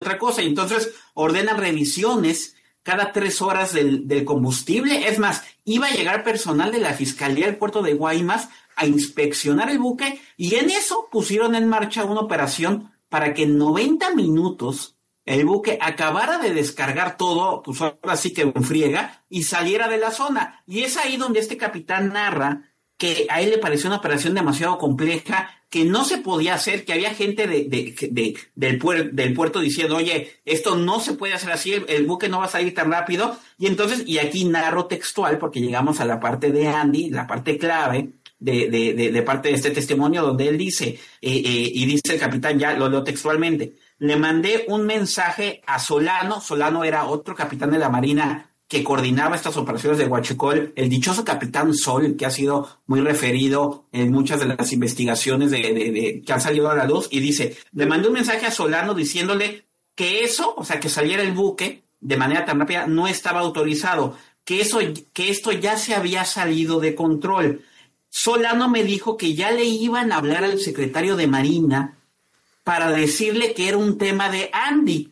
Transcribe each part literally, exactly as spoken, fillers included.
otra cosa. Y entonces ordenan revisiones cada tres horas del, del combustible. Es más, iba a llegar personal de la Fiscalía del puerto de Guaymas a inspeccionar el buque, y en eso pusieron en marcha una operación para que en noventa minutos el buque acabara de descargar todo, pues ahora sí que en friega, y saliera de la zona. Y es ahí donde este capitán narra que a él le pareció una operación demasiado compleja, que no se podía hacer, que había gente de, de, de, del, puer, del puerto diciendo, oye, esto no se puede hacer así, el, el buque no va a salir tan rápido. Y entonces, y aquí narro textual, porque llegamos a la parte de Andy, la parte clave de, de, de, de parte de este testimonio, donde él dice, eh, eh, y dice el capitán, ya lo leo textualmente, le mandé un mensaje a Solano. Solano era otro capitán de la Marina que coordinaba estas operaciones de Huachicol, el dichoso capitán Sol, que ha sido muy referido en muchas de las investigaciones de, de, de, que han salido a la luz, y dice, le mandé un mensaje a Solano diciéndole que eso, o sea, que saliera el buque de manera tan rápida, no estaba autorizado, que eso, que esto ya se había salido de control. Solano me dijo que ya le iban a hablar al secretario de Marina para decirle que era un tema de Andy,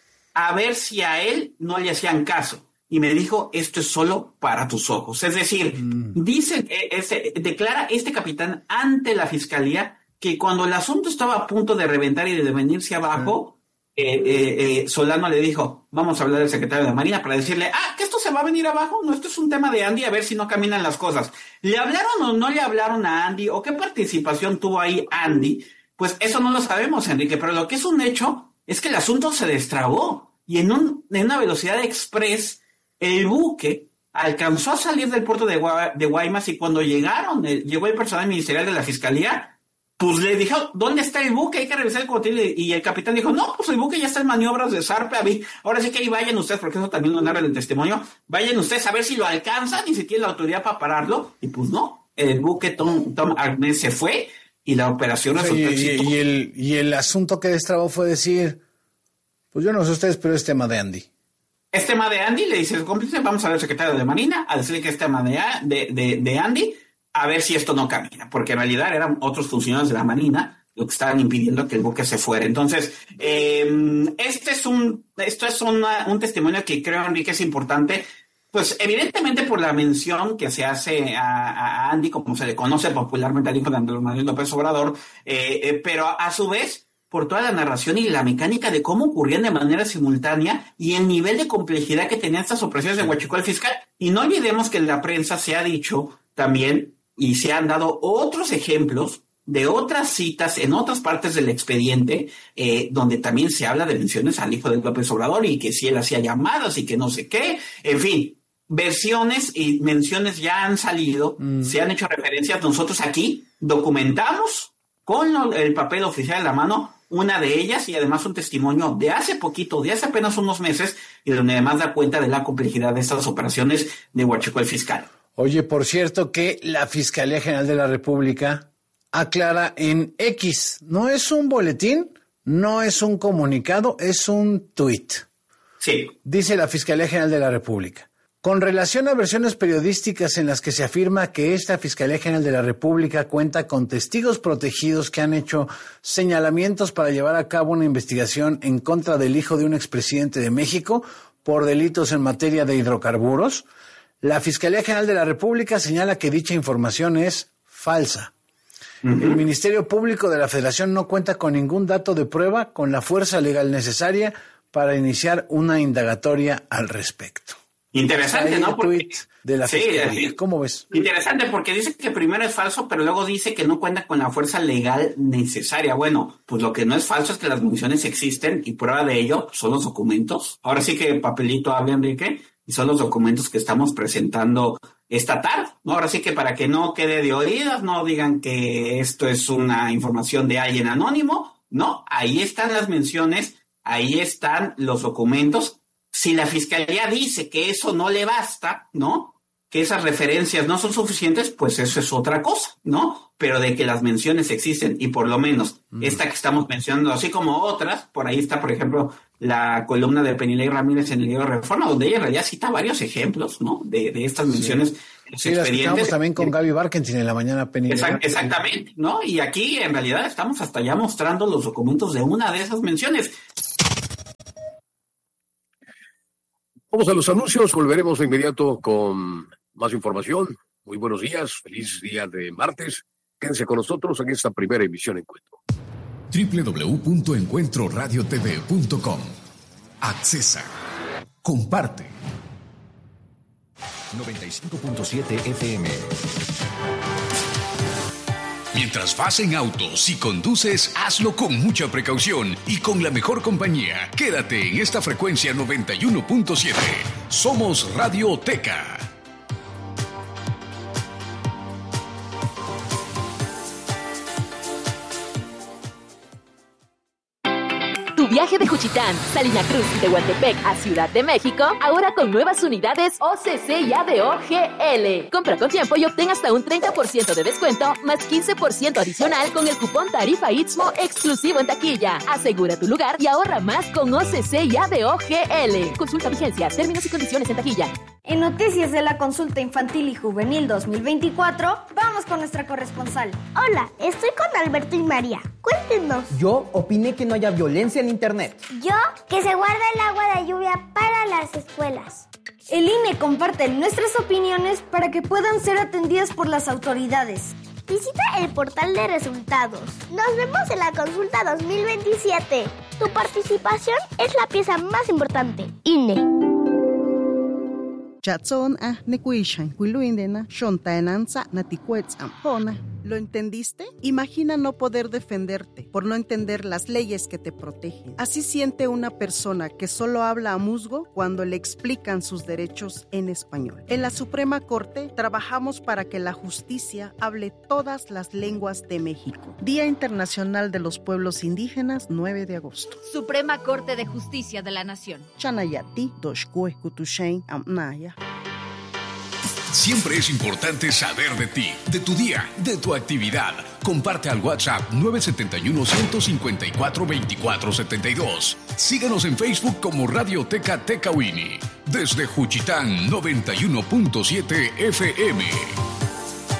a ver si a él no le hacían caso. Y me dijo, esto es solo para tus ojos. Es decir, mm. dice, este, declara este capitán ante la fiscalía que cuando el asunto estaba a punto de reventar y de venirse abajo, mm. eh, eh, eh, Solano le dijo, vamos a hablar del secretario de Marina para decirle, ah, que esto se va a venir abajo. No, esto es un tema de Andy, a ver si no caminan las cosas. ¿Le hablaron o no le hablaron a Andy? ¿O qué participación tuvo ahí Andy? Pues eso no lo sabemos, Enrique, pero lo que es un hecho es que el asunto se destrabó. Y en, un, en una velocidad express, el buque alcanzó a salir del puerto de, Gua- de Guaymas, y cuando llegaron, eh, llegó el personal ministerial de la Fiscalía, pues le dijo, ¿dónde está el buque? Hay que revisar el contenido. Y el capitán dijo, no, pues el buque ya está en maniobras de zarpe. A mí, ahora sí que ahí vayan ustedes, porque eso también lo narra en el testimonio, vayan ustedes a ver si lo alcanzan y si tienen la autoridad para pararlo. Y pues no, el buque Tom, Tom Agnes se fue y la operación resultó y, exitosa. Y, y, el, y el asunto que destrabó fue decir, pues yo no sé ustedes, pero es tema de Andy. Es tema de Andy, le dice el cómplice, vamos a ver al secretario de Marina a decirle que es tema de, de, de, de Andy, a ver si esto no camina, porque en realidad eran otros funcionarios de la Marina lo que estaban impidiendo que el buque se fuera. Entonces, eh, este es un, esto es una, un testimonio que creo, Enrique, es importante, pues evidentemente por la mención que se hace a, a Andy, como se le conoce popularmente al hijo de Andrés Manuel López Obrador, eh, eh, pero a su vez por toda la narración y la mecánica de cómo ocurrían de manera simultánea y el nivel de complejidad que tenían estas operaciones de Huachicol fiscal. Y no olvidemos que en la prensa se ha dicho también, y se han dado otros ejemplos de otras citas en otras partes del expediente, eh, donde también se habla de menciones al hijo de López Obrador y que si él hacía llamadas y que no sé qué, en fin, versiones y menciones ya han salido, mm. se han hecho referencias. Nosotros aquí documentamos con el papel oficial en la mano una de ellas, y además un testimonio de hace poquito, de hace apenas unos meses, y donde además da cuenta de la complejidad de estas operaciones de Huachicol fiscal. Oye, por cierto que la Fiscalía General de la República aclara en X, no es un boletín, no es un comunicado, es un tuit. Sí. Dice la Fiscalía General de la República: con relación a versiones periodísticas en las que se afirma que esta Fiscalía General de la República cuenta con testigos protegidos que han hecho señalamientos para llevar a cabo una investigación en contra del hijo de un expresidente de México por delitos en materia de hidrocarburos, la Fiscalía General de la República señala que dicha información es falsa. Uh-huh. El Ministerio Público de la Federación no cuenta con ningún dato de prueba con la fuerza legal necesaria para iniciar una indagatoria al respecto. Interesante, ¿no? Porque de la sí, Fiscalía. ¿Cómo ves? Interesante, porque dice que primero es falso, pero luego dice que no cuenta con la fuerza legal necesaria. Bueno, pues lo que no es falso es que las municiones existen, y prueba de ello son los documentos. Ahora sí que papelito habla, Enrique, y son los documentos que estamos presentando esta tarde, ¿no? Ahora sí que para que no quede de oídas, no digan que esto es una información de alguien anónimo, no, ahí están las menciones, ahí están los documentos. Si la Fiscalía dice que eso no le basta, ¿no?, que esas referencias no son suficientes, pues eso es otra cosa, ¿no? Pero de que las menciones existen, y por lo menos mm. esta que estamos mencionando, así como otras, por ahí está, por ejemplo, la columna de Penilei Ramírez en el libro Reforma, donde ella en realidad cita varios ejemplos, ¿no?, de, de estas menciones. Sí. Los sí, expedientes. También con Gaby Barkentin en la mañana, Penilei. Exact, exactamente, ¿no? Y aquí en realidad estamos hasta ya mostrando los documentos de una de esas menciones. Vamos a los anuncios, volveremos de inmediato con más información. Muy buenos días, feliz día de martes. Quédense con nosotros en esta primera emisión Encuentro. doble u doble u doble u punto encuentro radio t v punto com. Accesa. Comparte. noventa y cinco punto siete F M. Mientras vas en auto, si conduces, hazlo con mucha precaución y con la mejor compañía. Quédate en esta frecuencia noventa y uno punto siete. Somos Radioteca. Tu viaje de Juchitán, Salina Cruz y Tehuantepec a Ciudad de México, ahora con nuevas unidades O C C y A D O G L. Compra con tiempo y obtén hasta un treinta por ciento de descuento, más quince por ciento adicional con el cupón Tarifa Istmo exclusivo en taquilla. Asegura tu lugar y ahorra más con O C C y A D O G L. Consulta vigencia, términos y condiciones en taquilla. En Noticias de la Consulta Infantil y Juvenil dos mil veinticuatro, vamos con nuestra corresponsal. Hola, estoy con Alberto y María. Cuéntenos. Yo opiné que no haya violencia en Internet. Yo, que se guarda el agua de lluvia para las escuelas. El I N E comparte nuestras opiniones para que puedan ser atendidas por las autoridades. Visita el portal de resultados. Nos vemos en la Consulta dos mil veintisiete. Tu participación es la pieza más importante. I N E. ¿Lo entendiste? Imagina no poder defenderte por no entender las leyes que te protegen. Así siente una persona que solo habla a musgo cuando le explican sus derechos en español. En la Suprema Corte trabajamos para que la justicia hable todas las lenguas de México. Día Internacional de los Pueblos Indígenas, nueve de agosto. Suprema Corte de Justicia de la Nación. Chanayati, Doshkue, Kutushain, Amnaya. Siempre es importante saber de ti, de tu día, de tu actividad. Comparte al WhatsApp nueve siete uno, uno cinco cuatro, dos cuatro siete dos. Síguenos en Facebook como Radioteca Tecauini. Desde Juchitán, noventa y uno punto siete F M.